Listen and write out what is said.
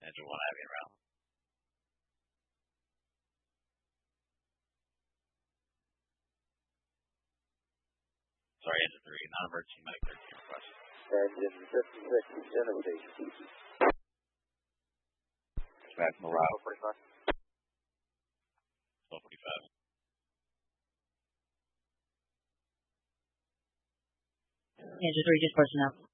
Engine 1 Heavy and round. Sorry, Engine 3, non-emergency medic 13 request. Engine 56, Genesee. Maximum route. 1245. Engine 3, just pushing up.